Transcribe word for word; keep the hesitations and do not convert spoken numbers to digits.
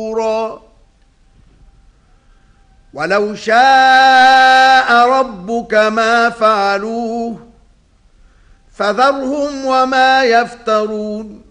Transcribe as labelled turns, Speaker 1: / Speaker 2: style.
Speaker 1: ولو شاء ربك ما فعلوه فذرهم وما يفترون.